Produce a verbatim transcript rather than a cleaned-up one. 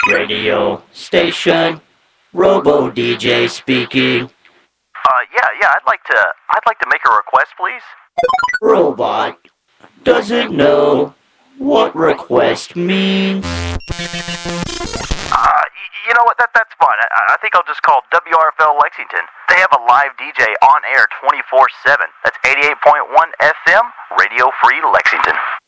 Radio station, Robo D J speaking. Uh, yeah, yeah, I'd like to, I'd like to make a request, please. Robot doesn't know what request means. Uh, y- you know what, that, that's fine. I, I think I'll just call W R F L Lexington. They have a live D J on air twenty-four seven. That's eighty-eight point one F M, Radio Free Lexington.